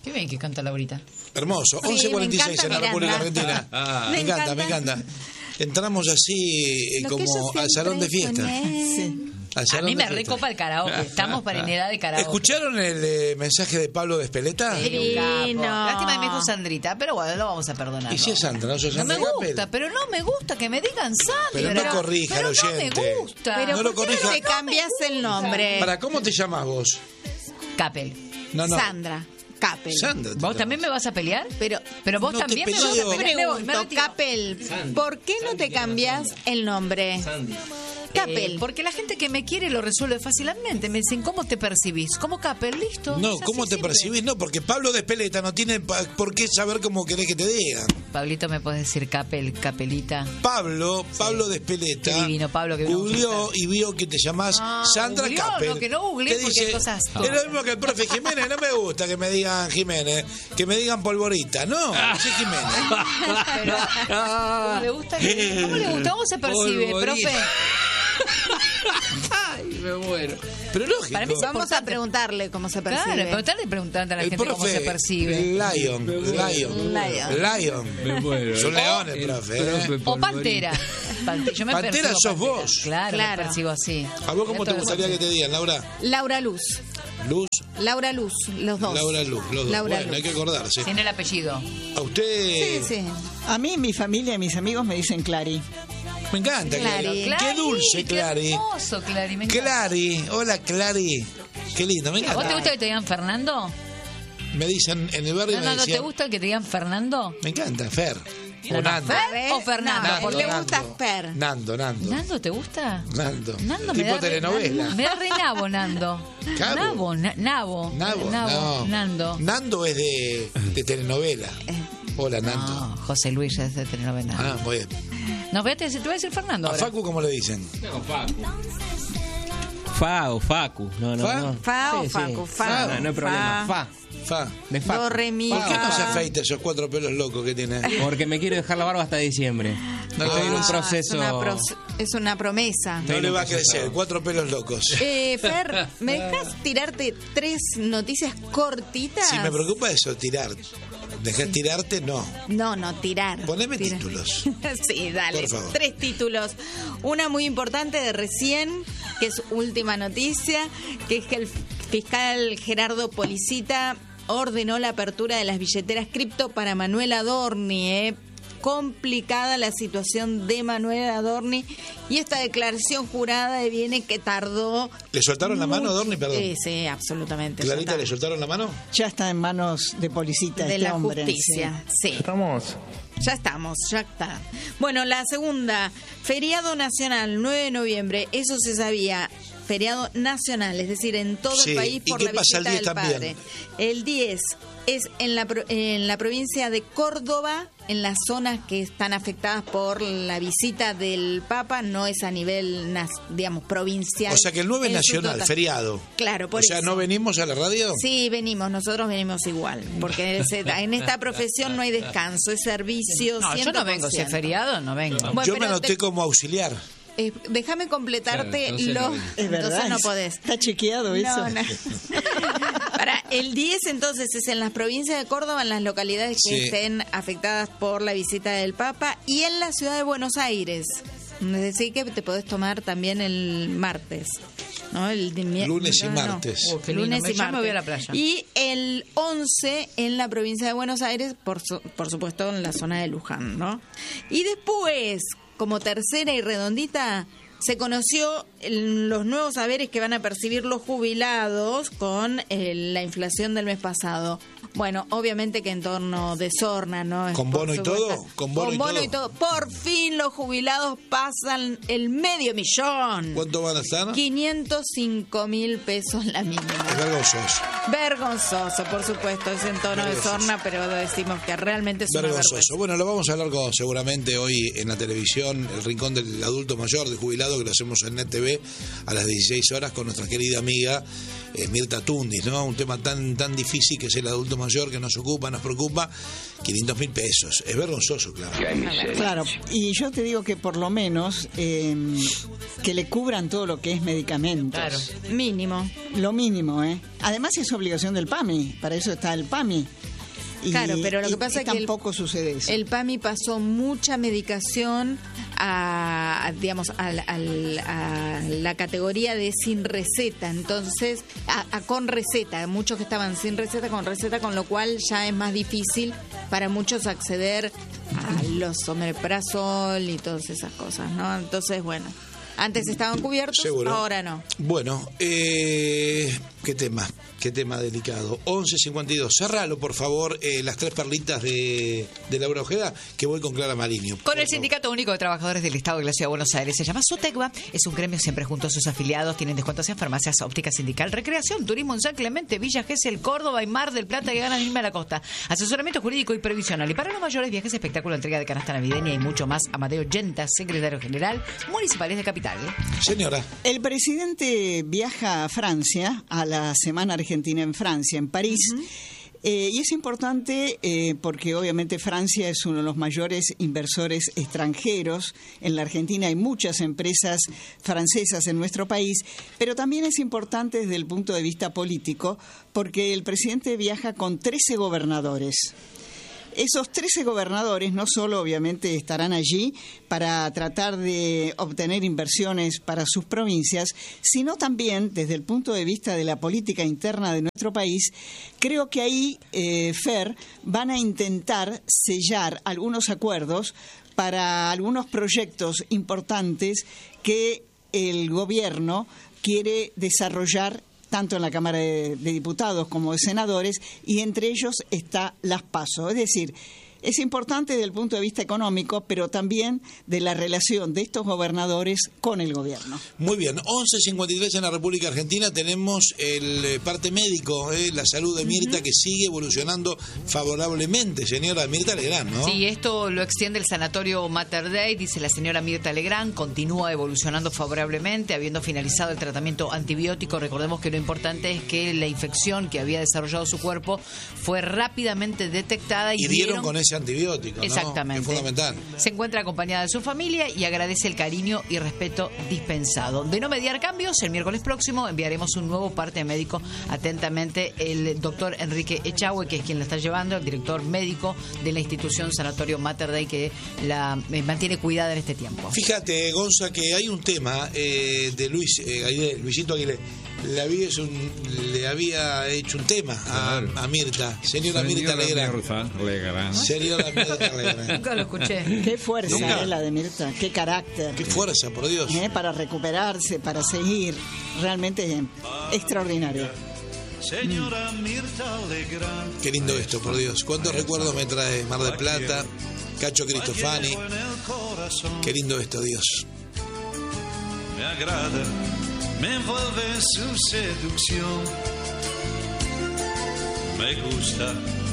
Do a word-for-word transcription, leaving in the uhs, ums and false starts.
Qué bien que canta Laurita. Hermoso. Sí, once cuarenta y seis en la Miranda. República Argentina. Ah. Me Me encanta, encanta. me encanta. Entramos así eh, Lo que yo como al siempre salón de fiesta. soñé. Al A salón mí de me fiesta. recopa el karaoke. Estamos para en edad de karaoke. ¿Escucharon el eh, mensaje de Pablo de Espeleta? Sí, un capo. Divino. Lástima que me dijo Sandrita, pero bueno, lo vamos a perdonar. Y si es Sandra, no sos No me Sandra gusta, Capel. pero no me gusta que me digan Sandra. Pero no corrija pero al no oyente. me gusta. Pero No lo ¿por qué corrija. no te cambias el nombre? ¿Para cómo te llamas vos? Capel. No, no. Sandra Capel. Sandra. te ¿Vos llamas. también me vas a pelear? Pero Pero vos No te también me vas peleo. a pelear. Me voy, me pregunto, retiro. Capel, ¿por qué no te cambias el nombre? Capel. Eh, porque la gente que me quiere lo resuelve fácilmente. Me dicen, ¿cómo te percibís? ¿Cómo Capel? Listo. No, Es así ¿cómo te simple. percibís? No, porque Pablo de Espeleta no tiene pa- por qué saber cómo querés que te digan. Pablito, ¿me puedes decir Capel, Capelita? Pablo, Pablo de Espeleta. Qué divino, Pablo, que vino a googleó y vio que te llamás Ah, Sandra googleó, Capel. no, que no googleé ¿Qué porque dice? hay cosas Es lo mismo que el profe Jiménez. No me gusta que me digan Jiménez, que me digan Polvorita. No, sí Jiménez. Pero, ¿cómo le gusta? que- ¿Cómo le gusta? ¿Cómo se percibe, Polvorita. profe? Ay, me muero. Pero lógico. Para mí es Vamos a importante. preguntarle cómo se Claro, percibe. preguntarle, preguntarle a la el gente cómo se profe percibe. Lion, Lion, Lion. Lion. Me muero. Es un león el El profe. profe ¿eh? O Polvorita. Pantera. Pante- Yo me Pantera percibo sos Pantera. vos. Claro, Claro. me percibo así. ¿A vos cómo te Esto- gustaría que te digan, Laura? Laura Luz. Luz, Laura Luz, los dos. Laura Luz, los dos. Laura Bueno, Luz. hay que acordarse. Tiene el apellido. A usted Sí, sí. A mí, mi familia y mis amigos me dicen Clary. me encanta, Clary. Clary. Qué dulce, qué Clary. hermoso, Clary. Me encanta. Clary, hola Clary. Qué lindo, me ¿A vos te encanta. gusta que te digan Fernando? Me dicen en el barrio, No, me no, ¿no te decían, gusta que te digan Fernando? me encanta, Fer. No, O no, Nando. Fer o Fernando. No, porque le gusta Fer. Nando, Nando. ¿Nando te gusta? Nando. Nando me Tipo da re- telenovela. Me da re nabo, Nando. Cabo. Nabo, na- nabo. Nabo, no. Nando. Nando es de, de telenovela. Hola, Nando. No, José Luis es de telenovela. Ah, muy bien. No, voy a decir, te voy a decir Fernando ¿A ahora. Facu cómo le dicen? No, Facu. Fa o Facu. No, no, ¿Fa? no. Fa o Sí, sí. Facu, fa. No, no hay problema. Fa. Fa. De Facu. Do, re, mi, ¿Por qué no se fa. afeita esos cuatro pelos locos que tiene? Porque me quiero dejar la barba hasta diciembre. No, Estoy en un ah, proceso. Es una, pros- es una promesa. No le va a crecer, cuatro pelos locos. Eh, Fer, ¿me dejas tirarte tres noticias cortitas? Si me preocupa eso, tirar. Dejar tirarte, no. No, no, tirar. Poneme Tirar. títulos. Sí, dale. Por favor. Tres títulos. Una muy importante de recién, que es última noticia, que es que el fiscal Gerardo Policita ordenó la apertura de las billeteras cripto para Manuel Adorni. ¿eh? Complicada la situación de Manuel Adorni y esta declaración jurada viene que tardó. ¿Le soltaron la mano, mucho. Adorni? Perdón. Sí, sí, absolutamente. ¿Clarita ya le está. soltaron la mano? Ya está en manos de Policita De este la hombre. justicia, sí. Estamos. Ya estamos, ya está. Bueno, la segunda, feriado nacional, nueve de noviembre, eso se sabía. Feriado nacional, es decir, en todo Sí, el país ¿y por qué la pasa el visita diez del también? padre. El diez es en la, pro- en la provincia de Córdoba, en las zonas que están afectadas por la visita del Papa, no es a nivel, nas- digamos, provincial. O sea que el nueve es en su nacional, total. feriado. Claro, por O sea, eso. ¿no venimos a la radio? Sí, venimos, nosotros venimos igual, porque se- en esta profesión no hay descanso, es servicio. No, yo no vengo. Si es feriado, no vengo. Bueno, Yo me pero anoté te- como auxiliar. Eh, déjame completarte Claro, entonces lo. no. Es verdad. Entonces no podés. Está chequeado eso. No, no. Para el diez, entonces, es en las provincias de Córdoba, en las localidades que Sí. estén afectadas por la visita del Papa, y en la ciudad de Buenos Aires. Es decir, que te podés tomar también el martes. ¿no? El de mi- Lunes y no, no. martes. Uh, qué lindo. Lunes Me- y ya me martes. voy a la playa. Y el once en la provincia de Buenos Aires, por, su- por supuesto en la zona de Luján, ¿no? Y después, como tercera y redondita, se conoció el- los nuevos saberes que van a percibir los jubilados con eh, la inflación del mes pasado. Bueno, obviamente que en torno de sorna, ¿no? ¿Con Por bono y supuesto. todo? ¿Con bono y todo? Por fin los jubilados pasan el medio millón. ¿Cuánto van a estar? quinientos cinco mil pesos la mínima. Es vergonzoso. Vergonzoso, por supuesto, es en tono de Vergonzoso. sorna, pero decimos que realmente es una Vergonzoso. vergüenza. Bueno, lo vamos a hablar con, seguramente hoy en la televisión, el Rincón del Adulto Mayor, de Jubilado, que lo hacemos en Net T V a las dieciséis horas con nuestra querida amiga eh, Mirta Tundis, ¿no? Un tema tan tan difícil que es el adulto mayor que nos ocupa, nos preocupa, quinientos mil pesos. Es vergonzoso, claro. Claro, y yo te digo que por lo menos eh, que le cubran todo lo que es medicamentos. Claro. Mínimo. Lo mínimo, ¿eh? Además es obligación del PAMI, para eso está el PAMI. Y, Claro, pero lo que y- pasa y es que el- tampoco sucede eso. El PAMI pasó mucha medicación a, a, digamos, a, la- al- a la categoría de sin receta, entonces, a, a con receta, muchos que estaban sin receta, con receta, con lo cual ya es más difícil para muchos acceder a los omeprazol y todas esas cosas, ¿no? Entonces, bueno, antes estaban cubiertos, Seguro. ahora no. Bueno, eh, qué tema, qué tema delicado. once cincuenta y dos, cerralo por favor, eh, las tres perlitas de, de Laura Ojeda, que voy con Clara Mariño. Con por el favor. Sindicato Único de Trabajadores del Estado de la Ciudad de Buenos Aires. Se llama SUTECBA. Es un gremio siempre junto a sus afiliados. Tienen descuentos en farmacias, óptica sindical, recreación, turismo en San Clemente, Villa Gesell, Córdoba y Mar del Plata, que ganan irme a la costa. Asesoramiento jurídico y previsional. Y para los mayores, viajes, espectáculo, entrega de canasta navideña y mucho más. Amadeo Yenta, secretario general, Municipales de Capital. Señora, El presidente viaja a Francia, a la Semana Argentina en Francia, en París. Eh, y es importante eh, porque obviamente Francia es uno de los mayores inversores extranjeros. En la Argentina hay muchas empresas francesas en nuestro país, pero también es importante desde el punto de vista político porque el presidente viaja con trece gobernadores. Esos trece gobernadores no solo obviamente estarán allí para tratar de obtener inversiones para sus provincias, sino también desde el punto de vista de la política interna de nuestro país, creo que ahí, eh, Fer, van a intentar sellar algunos acuerdos para algunos proyectos importantes que el gobierno quiere desarrollar tanto en la Cámara de, de Diputados como de Senadores, y entre ellos está las PASO. Es decir, es importante desde el punto de vista económico, pero también de la relación de estos gobernadores con el gobierno. muy bien, once cincuenta y tres en la República Argentina tenemos el eh, parte médico, eh, la salud de Mirta, que sigue evolucionando favorablemente, señora Mirta Legrand, ¿no? Sí, esto lo extiende el Sanatorio Mater Dei, dice la señora Mirta Legrand, continúa evolucionando favorablemente, habiendo finalizado el tratamiento antibiótico. Recordemos que lo importante es que la infección que había desarrollado su cuerpo fue rápidamente detectada y, Y dieron con ese antibiótico, ¿no? Exactamente. Es fundamental. Se encuentra acompañada de su familia y agradece el cariño y respeto dispensado. De no mediar cambios, el miércoles próximo enviaremos un nuevo parte médico. Atentamente, el doctor Enrique Echagüe, que es quien la está llevando, el director médico de la institución Sanatorio Mater Dei, que la eh, mantiene cuidada en este tiempo. Fíjate, Gonza, que hay un tema eh, de Luis eh, Aguilé, Luisito Aguilé. Le había, hecho un, le había hecho un tema a, Claro. a Mirta, señora Mirta Legrand. Mirta Legrand. Señora Mirta Legrand. Nunca lo escuché. Qué fuerza Nunca. eh, la de Mirta, qué carácter. Qué fuerza, por Dios. Eh, para recuperarse, para seguir. Realmente eh, extraordinario. Señora Mirta Legrand, Qué lindo esto, por Dios. ¿Cuántos recuerdos me trae Mar del Plata, Cacho Cristofani? en el corazón, Qué lindo esto, Dios. me agrada, me envuelve su seducción, me gusta